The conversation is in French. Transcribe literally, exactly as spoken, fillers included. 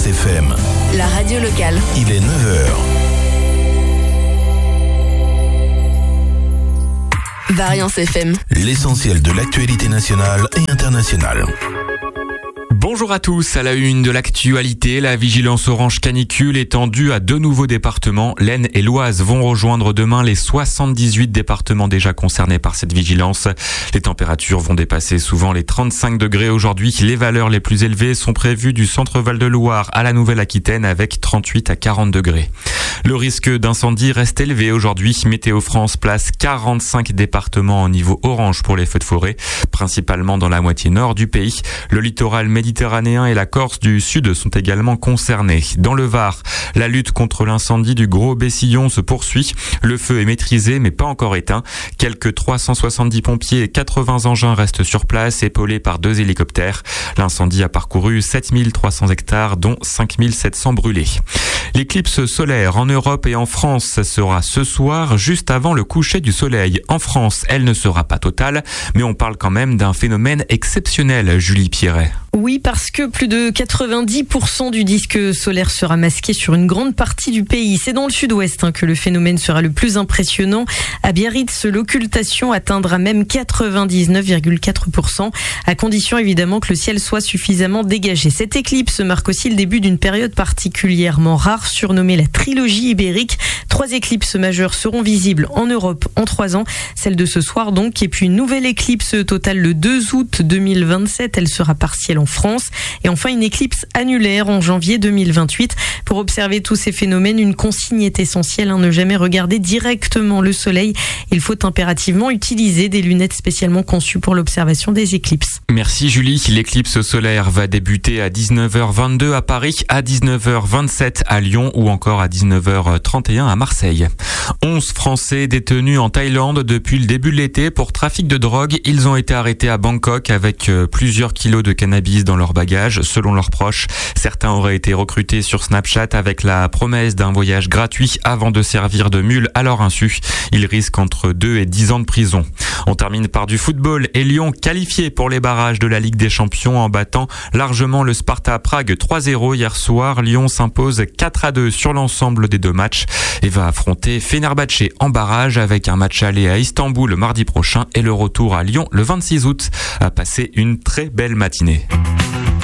Variance F M. La radio locale. Il est neuf heures. Variance F M. L'essentiel de l'actualité nationale et internationale. Bonjour à tous, à la une de l'actualité, la vigilance orange canicule étendue à deux nouveaux départements. L'Aisne et l'Oise vont rejoindre demain les soixante-dix-huit départements déjà concernés par cette vigilance. Les températures vont dépasser souvent les trente-cinq degrés aujourd'hui. Les valeurs les plus élevées sont prévues du centre Val-de-Loire à la Nouvelle-Aquitaine avec trente-huit à quarante degrés. Le risque d'incendie reste élevé aujourd'hui. Météo France place quarante-cinq départements en niveau orange pour les feux de forêt, principalement dans la moitié nord du pays. Le littoral méditerranéen et la Corse du Sud sont également concernés. Dans le Var, la lutte contre l'incendie du Gros Bessillon se poursuit. Le feu est maîtrisé mais pas encore éteint. Quelques trois cent soixante-dix pompiers et quatre-vingts engins restent sur place, épaulés par deux hélicoptères. L'incendie a parcouru sept mille trois cents hectares, dont cinq mille sept cents brûlés. L'éclipse solaire en Europe et en France, ça sera ce soir, juste avant le coucher du soleil. En France, elle ne sera pas totale, mais on parle quand même d'un phénomène exceptionnel, Julie Pierret. Oui, parce que plus de quatre-vingt-dix pour cent du disque solaire sera masqué sur une grande partie du pays. C'est dans le sud-ouest hein, que le phénomène sera le plus impressionnant. À Biarritz, l'occultation atteindra même quatre-vingt-dix-neuf virgule quatre pour cent, à condition évidemment que le ciel soit suffisamment dégagé. Cette éclipse marque aussi le début d'une période particulièrement rare, surnommée la trilogie ibérique. Trois éclipses majeures seront visibles en Europe en trois ans. Celle de ce soir donc, et puis une nouvelle éclipse totale le deux août deux mille vingt-sept. Elle sera partielle en France. Et enfin, une éclipse annulaire en janvier deux mille vingt-huit. Pour observer tous ces phénomènes, une consigne est essentielle, hein, ne jamais regarder directement le soleil. Il faut impérativement utiliser des lunettes spécialement conçues pour l'observation des éclipses. Merci Julie. L'éclipse solaire va débuter à dix-neuf heures vingt-deux à Paris, à dix-neuf heures vingt-sept à Lyon ou encore à dix-neuf heures trente et un à Marseille. onze Français détenus en Thaïlande depuis le début de l'été pour trafic de drogue. Ils ont été arrêtés à Bangkok avec plusieurs kilos de cannabis dans leur bagage, selon leurs proches. Certains auraient été recrutés sur Snapchat avec la promesse d'un voyage gratuit avant de servir de mule à leur insu. Ils risquent entre deux et dix ans de prison. On termine par du football et Lyon qualifié pour les barrages de la Ligue des Champions en battant largement le Sparta Prague trois zéro hier soir. Lyon s'impose quatre à deux sur l'ensemble des deux matchs et va affronter Fenerbahçe en barrage avec un match aller à Istanbul mardi prochain et le retour à Lyon le vingt-six août. À passer une très belle matinée.